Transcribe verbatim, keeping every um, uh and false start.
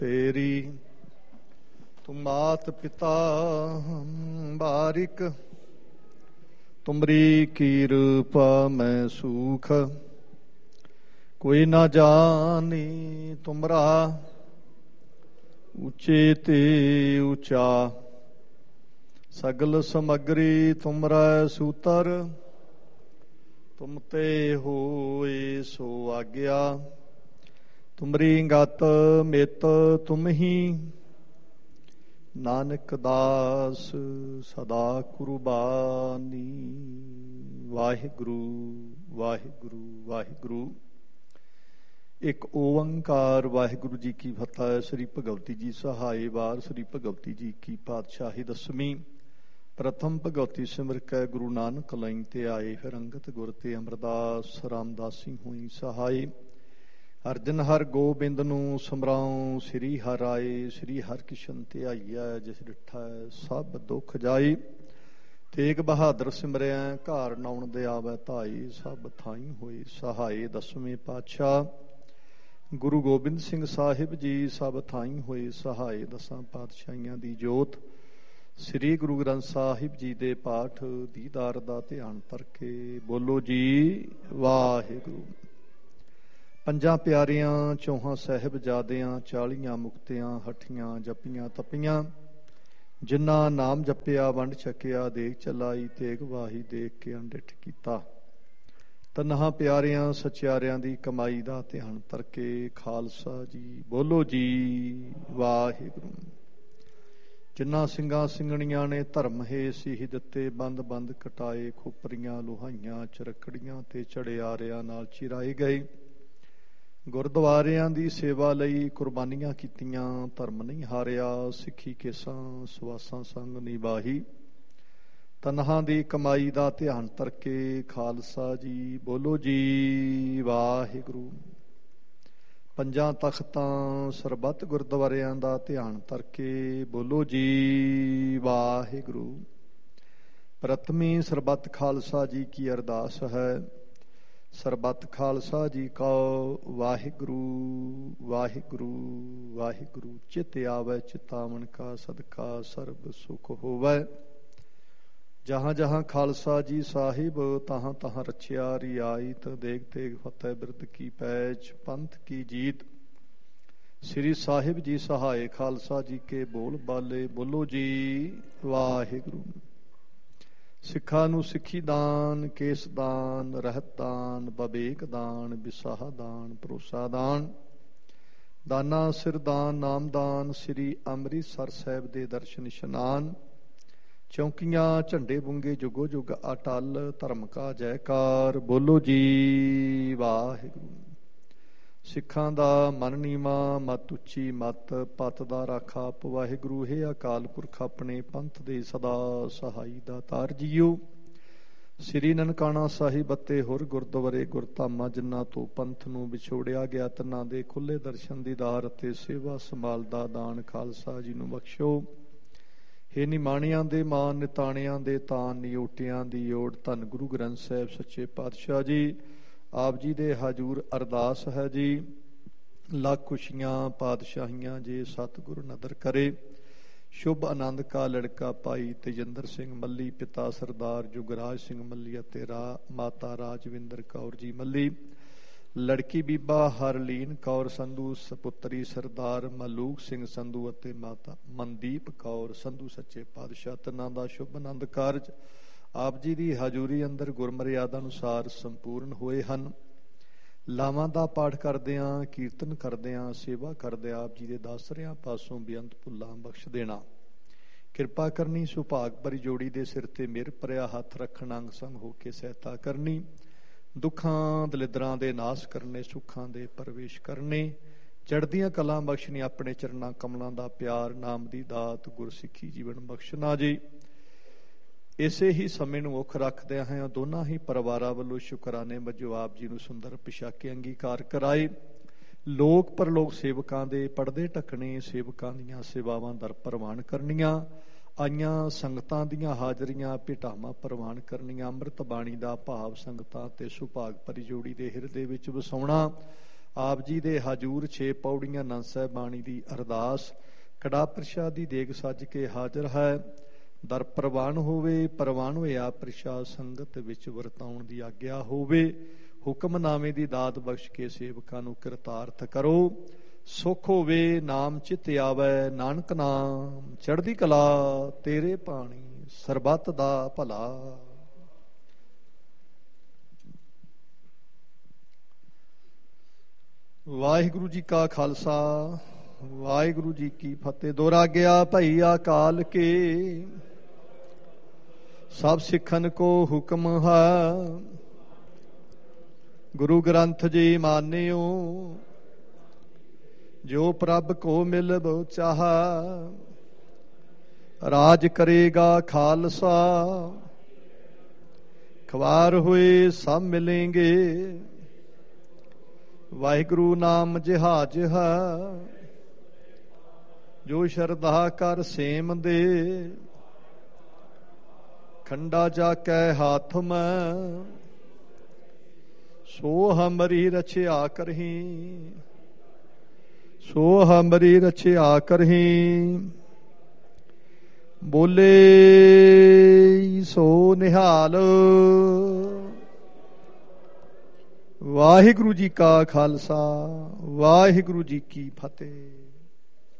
तेरी तुम मात पिता बारिक, तुमरी कृपा मैं सुख, कोई ना जानी तुमरा ऊंचे ते ऊंचा। सगल समग्री तुमरा सूतर, तुम ते होए सो आज्ञा। तुमरी गत मित तुम ही, नानक दास सदा कुर्बानी। वाहिगुरु वाहिगुरु वाहिगुरु। एक ओंकार वाहिगुरु जी की फतह। श्री भगवती जी सहाय वार। श्री भगवती जी की पातशाही दसवीं। प्रथम भगवती सिमर कै गुरु नानक लैं ते आए, फिर अंगत गुर ते अमरदास रामदासी हुई सहाय। अर्जन हर गोबिंद नू समराऊं, श्री हर आए श्री हर किशन ते आईया। जिस डिठा सब दुख जाई, तेग बहादुर सिमरिया घर नाउन दे आवे धाई। सब थाई होए सहाय। दसवें पातशाह गुरु गोबिंद सिंह साहिब जी सब थाई होए सहाय। दसां पातशाहियां दी जोत श्री गुरु ग्रंथ साहिब जी दे पाठ दीदार दा ध्यान करके बोलो जी वाहिगुरु। ਪੰਜਾਂ ਪਿਆਰਿਆਂ ਚੌਹਾਂ ਸਾਹਿਬਜ਼ਾਦਿਆਂ ਚਾਲੀਆਂ ਮੁਕਤਿਆਂ ਹੱਠੀਆਂ ਜਪੀਆਂ ਤਪੀਆਂ, ਜਿਨ੍ਹਾਂ ਨਾਮ ਜਪਿਆ ਵੰਡ ਛਕਿਆ ਦੇਖ ਚਲਾਈ ਤੇਗ ਵਾਹੀ ਦੇਖ ਕੇ ਅੰਡਿਠ ਕੀਤਾ। ਤਨਹਾਂ ਪਿਆਰਿਆਂ ਸਚਿਆਰਿਆਂ ਦੀ ਕਮਾਈ ਦਾ ਧਿਆਨ ਤਰਕੇ ਖਾਲਸਾ ਜੀ ਬੋਲੋ ਜੀ ਵਾਹਿਗੁਰੂ। ਜਿਨ੍ਹਾਂ ਸਿੰਘਾਂ ਸਿੰਘਣੀਆਂ ਨੇ ਧਰਮ ਹੈ ਸੀਹ ਦਿੱਤੇ, ਬੰਦ ਬੰਦ ਕਟਾਏ ਖੋਪਰੀਆਂ ਲੋਹਾਈਆਂ ਚਰਕੜੀਆਂ ਤੇ ਚੜਿਆਰਿਆਂ ਨਾਲ ਚਿਰਾਏ ਗਏ। ਗੁਰਦੁਆਰਿਆਂ ਦੀ ਸੇਵਾ ਲਈ ਕੁਰਬਾਨੀਆਂ ਕੀਤੀਆਂ, ਧਰਮ ਨਹੀਂ ਹਾਰਿਆ ਸਿੱਖੀ ਕੇਸਾਂ ਸਵਾਸਾਂ ਸੰਗ ਨਿਭਾਹੀ। ਤਨਹਾਂ ਦੀ ਕਮਾਈ ਦਾ ਧਿਆਨ ਤਰਕੇ ਖਾਲਸਾ ਜੀ ਬੋਲੋ ਜੀ ਵਾਹਿਗੁਰੂ। ਪੰਜਾਂ ਤਖਤਾਂ ਸਰਬੱਤ ਗੁਰਦੁਆਰਿਆਂ ਦਾ ਧਿਆਨ ਤਰਕੇ ਬੋਲੋ ਜੀ ਵਾਹਿਗੁਰੂ। ਪ੍ਰਥਮੀ ਸਰਬੱਤ ਖਾਲਸਾ ਜੀ ਕੀ ਅਰਦਾਸ ਹੈ। ਸਰਬੱਤ ਖਾਲਸਾ ਜੀ ਕਉ ਵਾਹਿਗੁਰੂ ਵਾਹਿਗੁਰੂ ਵਾਹਿਗੁਰੂ। ਚਿਤ ਆਵੈ ਚਿਤਾਵਨ ਕਾ ਸਦਕਾ ਸਰਬ ਸੁਖ ਹੋਵੈ। ਜਹਾਂ ਜਹਾਂ ਖਾਲਸਾ ਜੀ ਸਾਹਿਬ, ਤਹਾਂ ਤਹਾਂ ਰਚਿਆ ਰਿਆਇਤ। ਦੇਖ ਤੇਗ ਫਤਿਹ ਬਿਰਦ ਕੀ ਪੈਚ, ਪੰਥ ਕੀ ਜੀਤ। ਸ੍ਰੀ ਸਾਹਿਬ ਜੀ ਸਹਾਏ ਖਾਲਸਾ ਜੀ ਕੇ ਬੋਲ ਬਾਲੇ ਬੋਲੋ ਜੀ ਵਾਹਿਗੁਰੂ। ਸਿੱਖਾਂ ਨੂੰ ਸਿੱਖੀ ਦਾਨ, ਕੇਸ ਦਾਨ, ਰਹਿਤ ਦਾਨ, ਬਵੇਕ ਦਾਨ, ਵਿਸਾਹ ਦਾਨ, ਭਰੋਸਾ ਦਾਨ, ਦਾਨਾ ਸਿਰ ਦਾਨ, ਨਾਮ ਦਾਨ। ਸ੍ਰੀ ਅੰਮ੍ਰਿਤਸਰ ਸਾਹਿਬ ਦੇ ਦਰਸ਼ਨ ਇਸ਼ਨਾਨ, ਚੌਂਕੀਆਂ ਝੰਡੇ ਬੁੰਗੇ ਜੁਗੋ ਜੁਗ ਅਟਲ। ਧਰਮ ਕਾ ਜੈਕਾਰ ਬੋਲੋ ਜੀ ਵਾਹਿਗੁਰੂ। ਸਿੱਖਾਂ ਦਾ ਮਨ ਨੀਵਾਂ ਮਤ ਉੱਚੀ ਮਤ, ਪਤ ਦਾ ਰਾਖਾ ਆਪ ਵਾਹਿਗੁਰੂ। ਹੈ ਅਕਾਲ ਪੁਰਖ ਆਪਣੇ ਪੰਥ ਦੇ ਸਦਾ ਸਹਾਈ ਦਾਤਾਰ ਜੀਓ। ਸ੍ਰੀ ਨਨਕਾਣਾ ਸਾਹਿਬ ਅਤੇ ਹੋਰ ਗੁਰਦੁਆਰੇ ਗੁਰਧਾਮਾਂ ਜਿਨ੍ਹਾਂ ਤੋਂ ਪੰਥ ਨੂੰ ਵਿਛੋੜਿਆ ਗਿਆ, ਤਿੰਨਾਂ ਦੇ ਖੁੱਲ੍ਹੇ ਦਰਸ਼ਨ ਦੀਦਾਰ ਅਤੇ ਸੇਵਾ ਸੰਭਾਲ ਦਾ ਦਾਨ ਖਾਲਸਾ ਜੀ ਨੂੰ ਬਖਸ਼ੋ। ਹੇ ਨਿਮਾਣਿਆਂ ਦੇ ਮਾਨ, ਨਿਤਾਣਿਆਂ ਦੇ ਤਾਨ, ਨਿਓਟਿਆਂ ਦੀ ਓੜ। ਧੰਨ ਗੁਰੂ ਗ੍ਰੰਥ ਸਾਹਿਬ ਸੱਚੇ ਪਾਤਸ਼ਾਹ ਜੀ ਆਪ ਜੀ ਦੇ ਹਜ਼ੂਰ ਅਰਦਾਸ ਹੈ ਜੀ। ਲੱਖ ਖੁਸ਼ੀਆਂ ਪਾਤਸ਼ਾਹੀਆਂ ਜੇ ਸਤਿਗੁਰੂ ਨਦਰ ਕਰੇ। ਸ਼ੁਭ ਆਨੰਦ ਕਾ ਲੜਕਾ ਭਾਈ ਤੇਜਿੰਦਰ ਸਿੰਘ ਮੱਲੀ, ਪਿਤਾ ਸਰਦਾਰ ਜੁਗਰਾਜ ਸਿੰਘ ਮੱਲੀ ਅਤੇ ਰਾ ਮਾਤਾ ਰਾਜਵਿੰਦਰ ਕੌਰ ਜੀ ਮੱਲੀ। ਲੜਕੀ ਬੀਬਾ ਹਰਲੀਨ ਕੌਰ ਸੰਧੂ, ਸਪੁੱਤਰੀ ਸਰਦਾਰ ਮਲੂਕ ਸਿੰਘ ਸੰਧੂ ਅਤੇ ਮਾਤਾ ਮਨਦੀਪ ਕੌਰ ਸੰਧੂ। ਸੱਚੇ ਪਾਤਸ਼ਾਹ ਤਿੰਨਾਂ ਦਾ ਸ਼ੁਭ ਆਨੰਦ ਕਾਰਜ ਆਪ ਜੀ ਦੀ ਹਜ਼ੂਰੀ ਅੰਦਰ ਗੁਰਮਰਿਆਦਾ ਅਨੁਸਾਰ ਸੰਪੂਰਨ ਹੋਏ ਹਨ। ਲਾਵਾਂ ਦਾ ਪਾਠ ਕਰਦਿਆਂ, ਕੀਰਤਨ ਕਰਦਿਆਂ, ਸੇਵਾ ਕਰਦਿਆਂ ਆਪ ਜੀ ਦੇ ਦਾਸਰਿਆਂ ਪਾਸੋਂ ਬੇਅੰਤ ਭੁੱਲਾਂ ਬਖਸ਼ ਦੇਣਾ। ਕਿਰਪਾ ਕਰਨੀ ਸੁਭਾਗ ਭਰੀ ਜੋੜੀ ਦੇ ਸਿਰ ਤੇ ਮਿਹਰ ਭਰਿਆ ਹੱਥ ਰੱਖਣਾ, ਅੰਗ ਸੰਗ ਹੋ ਕੇ ਸਹਾਇਤਾ ਕਰਨੀ। ਦੁੱਖਾਂ ਦਲਿੱਦਰਾਂ ਦੇ ਨਾਸ ਕਰਨੇ, ਸੁੱਖਾਂ ਦੇ ਪ੍ਰਵੇਸ਼ ਕਰਨੇ। ਚੜ੍ਹਦੀਆਂ ਕਲਾਂ ਬਖਸ਼ਣੀ, ਆਪਣੇ ਚਰਨਾਂ ਕਮਲਾਂ ਦਾ ਪਿਆਰ, ਨਾਮ ਦੀ ਦਾਤ, ਗੁਰਸਿੱਖੀ ਜੀਵਨ ਬਖਸ਼ਣਾ ਜੀ। ਇਸੇ ਹੀ ਸਮੇਂ ਨੂੰ ਮੁੱਖ ਰੱਖਦਿਆਂ ਹੋਇਆਂ ਦੋਨਾਂ ਹੀ ਪਰਿਵਾਰਾਂ ਵੱਲੋਂ ਸ਼ੁਕਰਾਨੇ ਵਜੋਂ ਆਪ ਜੀ ਨੂੰ ਸੁੰਦਰ ਪਿਸ਼ਾਕੇ ਅੰਗੀਕਾਰ ਕਰਾਏ। ਲੋਕ ਪਰਲੋਕ ਸੇਵਕਾਂ ਦੇ ਪੜਦੇ ਢੱਕਣੇ, ਸੇਵਕਾਂ ਦੀਆਂ ਸੇਵਾਵਾਂ ਦਰ ਪ੍ਰਵਾਨ ਕਰਨੀਆਂ। ਆਈਆਂ ਸੰਗਤਾਂ ਦੀਆਂ ਹਾਜ਼ਰੀਆਂ ਭੇਟਾਵਾਂ ਪ੍ਰਵਾਨ ਕਰਨੀਆਂ। ਅੰਮ੍ਰਿਤ ਬਾਣੀ ਦਾ ਭਾਵ ਸੰਗਤਾਂ ਤੇ ਸੁਭਾਗ ਭਰੀ ਜੋੜੀ ਦੇ ਹਿਰਦੇ ਵਿੱਚ ਵਸਾਉਣਾ। ਆਪ ਜੀ ਦੇ ਹਜੂਰ ਛੇ ਪੌੜੀਆਂ ਨੰਦ ਸਾਹਿਬ ਬਾਣੀ ਦੀ ਅਰਦਾਸ ਕੜਾ ਪ੍ਰਸ਼ਾਦ ਦੀ ਦੇਗ ਸੱਜ ਕੇ ਹਾਜ਼ਰ ਹੈ। ਦਰ ਪ੍ਰਵਾਨ ਹੋਵੇ, ਪ੍ਰਵਾਨ ਹੋਇਆ ਪ੍ਰਸ਼ਾਦ ਸੰਗਤ ਵਿੱਚ ਵਰਤਾਉਣ ਦੀ ਆਗਿਆ ਹੋਵੇ। ਹੁਕਮਨਾਮੇ ਦੀ ਦਾਤ ਬਖਸ਼ ਕੇ ਸੇਵਕਾਂ ਨੂੰ ਕਿਰਤਾਰਥ ਕਰੋ। ਸੁਖ ਹੋਵੇ, ਨਾਮ ਚਿਤ ਆਵੈ, ਨਾਨਕ ਨਾਮ ਚੜ੍ਹਦੀ ਕਲਾ, ਤੇਰੇ ਪਾਣੀ ਸਰਬੱਤ ਦਾ ਭਲਾ। ਵਾਹਿਗੁਰੂ ਜੀ ਕਾ ਖਾਲਸਾ, ਵਾਹਿਗੁਰੂ ਜੀ ਕੀ ਫਤਿਹ। ਦੋਹਰਾ ਗਿਆ ਭਈ ਅਕਾਲ ਕੇ, ਸਭ ਸਿੱਖਨ ਕੋ ਹੁਕਮ ਹੈ। ਗੁਰੂ ਗ੍ਰੰਥ ਜੀ ਮਾਨਿਓ, ਜੋ ਪ੍ਰਭ ਕੋ ਮਿਲਬ ਚਾਹਾ। ਰਾਜ ਕਰੇਗਾ ਖਾਲਸਾ, ਖਵਾਰ ਹੋਏ ਸਭ ਮਿਲੇਂਗੇ। ਵਾਹਿਗੁਰੂ ਨਾਮ ਜਹਾਜ ਹੈ, ਜੋ ਸ਼ਰਧਾ ਕਰ ਸੇਮ ਦੇ। ਖੰਡਾ ਜਾ ਕੈ ਹਾਥ ਮੈਂ, ਸੋ ਹਮਰੀ ਰਛਿਆ ਕਰਹੀ, ਸੋ ਹਮਰੀ ਰਛਿਆ ਕਰਹੀ। ਬੋਲੇ ਸੋ ਨਿਹਾਲ। ਵਾਹਿਗੁਰੂ ਜੀ ਕਾ ਖਾਲਸਾ, ਵਾਹਿਗੁਰੂ ਜੀ ਕੀ ਫਤਿਹ।